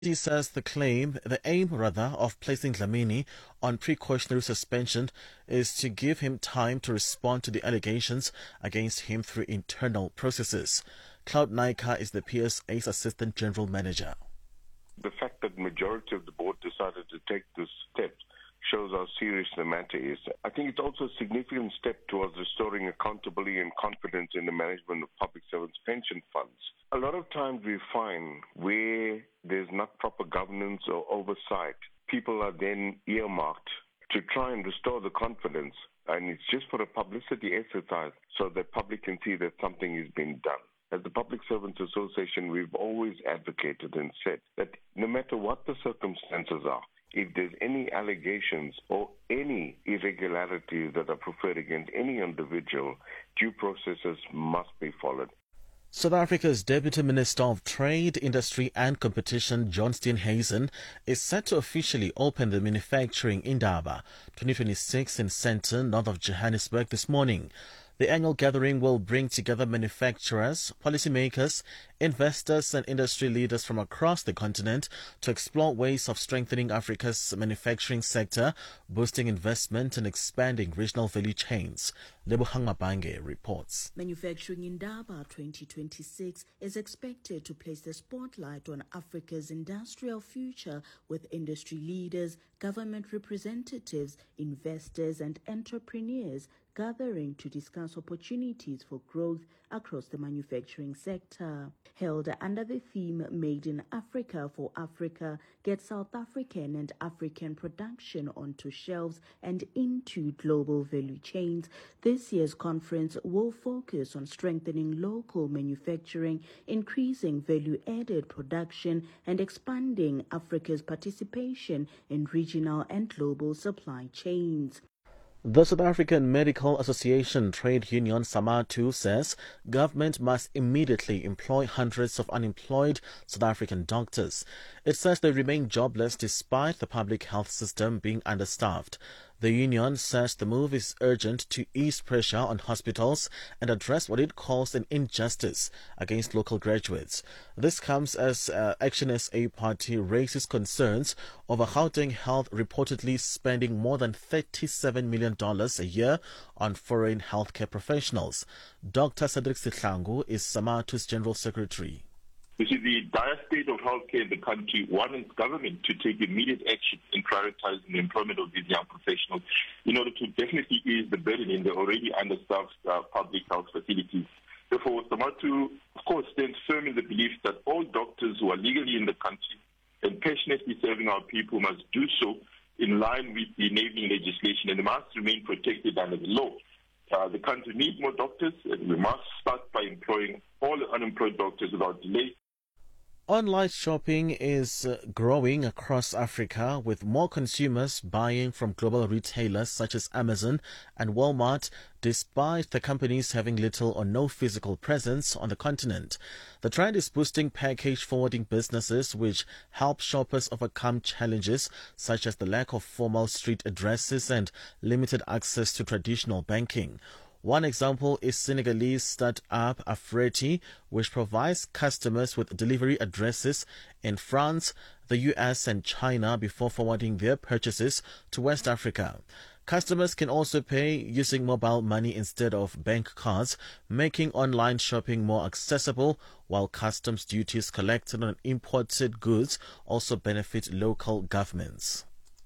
He says the aim of placing Dlamini on precautionary suspension is to give him time to respond to the allegations against him through internal processes. Claude Naika is the PSA's Assistant General Manager. The fact that the majority of the board decided to take this step shows how serious the matter is. I think it's also a significant step towards restoring accountability and confidence in the management of public servants' pension funds. A lot of times we find where there's not proper governance or oversight, people are then earmarked to try and restore the confidence, and it's just for a publicity exercise so the public can see that something is being done. As the Public Servants Association, we've always advocated and said that no matter what the circumstances are, if there's any allegations or any irregularities that are preferred against any individual, due processes must be followed. South Africa's Deputy Minister of Trade, Industry and Competition, John Steenhuisen, is set to officially open the Manufacturing Indaba 2026 in Sandton, north of Johannesburg, this morning. The annual gathering will bring together manufacturers, policymakers, investors and industry leaders from across the continent to explore ways of strengthening Africa's manufacturing sector, boosting investment and expanding regional value chains. Lebohang Mabange reports. Manufacturing Indaba 2026 is expected to place the spotlight on Africa's industrial future with industry leaders, government representatives, investors and entrepreneurs gathering to discuss opportunities for growth across the manufacturing sector. Held under the theme Made in Africa for Africa, get South African and African production onto shelves and into global value chains. This year's conference will focus on strengthening local manufacturing, increasing value-added production, and expanding Africa's participation in regional and global supply chains. The South African Medical Association Trade Union SAMATU says government must immediately employ hundreds of unemployed South African doctors. It says they remain jobless despite the public health system being understaffed. The union says the move is urgent to ease pressure on hospitals and address what it calls an injustice against local graduates. This comes as Action SA party raises concerns over Gauteng Health reportedly spending more than $37 million a year on foreign healthcare professionals. Dr. Cedric Sihlangu is SAMATU's General Secretary. You see, the dire state of healthcare in the country warrants government to take immediate action in prioritizing the employment of these young professionals in order to definitely ease the burden in the already understaffed public health facilities. Therefore, SAMATU, of course, stands firm in the belief that all doctors who are legally in the country and passionately serving our people must do so in line with the enabling legislation and must remain protected under the law. The country needs more doctors, and we must start by employing all unemployed doctors without delay. Online shopping is growing across Africa, with more consumers buying from global retailers such as Amazon and Walmart, despite the companies having little or no physical presence on the continent. The trend is boosting package forwarding businesses, which help shoppers overcome challenges such as the lack of formal street addresses and limited access to traditional banking. One example is Senegalese startup Afriti, which provides customers with delivery addresses in France, the US and China before forwarding their purchases to West Africa. Customers can also pay using mobile money instead of bank cards, making online shopping more accessible, while customs duties collected on imported goods also benefit local governments.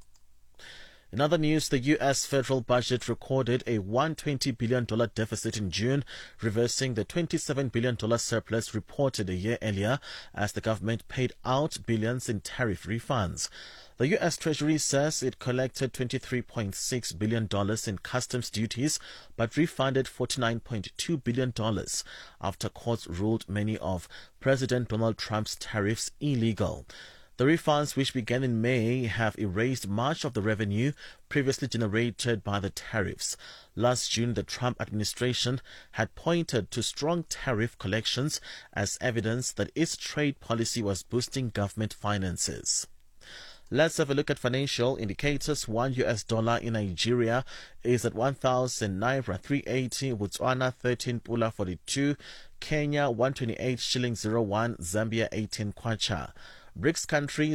In other news, the U.S. federal budget recorded a $120 billion deficit in June, reversing the $27 billion surplus reported a year earlier as the government paid out billions in tariff refunds. The U.S. Treasury says it collected $23.6 billion in customs duties, but refunded $49.2 billion after courts ruled many of President Donald Trump's tariffs illegal. The refunds, which began in May, have erased much of the revenue previously generated by the tariffs. Last June, the Trump administration had pointed to strong tariff collections as evidence that its trade policy was boosting government finances. Let's have a look at financial indicators. $1 in Nigeria is at 1,000 Naira 380, Botswana 13 Pula 42, Kenya 128 shillings 01, Zambia 18 Kwacha. BRICS countries